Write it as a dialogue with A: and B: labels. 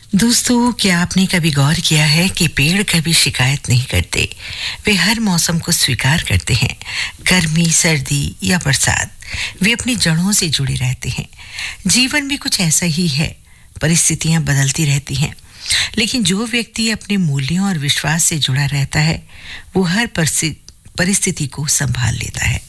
A: दोस्तों, क्या आपने कभी गौर किया है कि पेड़ कभी शिकायत नहीं करते। वे हर मौसम को स्वीकार करते हैं, गर्मी, सर्दी या बरसात। वे अपनी जड़ों से जुड़े रहते हैं। जीवन भी कुछ ऐसा ही है। परिस्थितियां बदलती रहती हैं, लेकिन जो व्यक्ति अपने मूल्यों और विश्वास से जुड़ा रहता है, वो हर परिस्थिति को संभाल लेता है।